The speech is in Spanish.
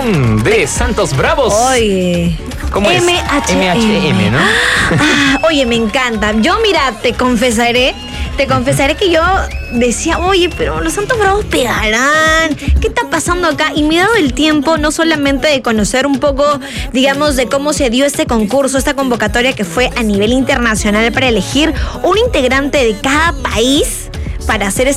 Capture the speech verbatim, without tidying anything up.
selección de Santos Bravos. Oye. ¿Cómo es? M H M. M H M, ¿no? Ah, oye, me encanta. Yo, mira, te confesaré, te confesaré que yo decía, oye, pero los Santos Bravos pegarán. ¿Qué está pasando acá? Y me he dado el tiempo no solamente de conocer un poco, digamos, de cómo se dio este concurso, esta convocatoria que fue a nivel internacional para elegir un integrante de cada país para hacer